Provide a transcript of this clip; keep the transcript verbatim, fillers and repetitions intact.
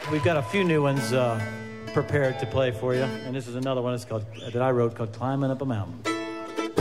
we've got a few new ones uh, prepared to play for you, and this is another one that's called, that I wrote called Climbing Up a Mountain.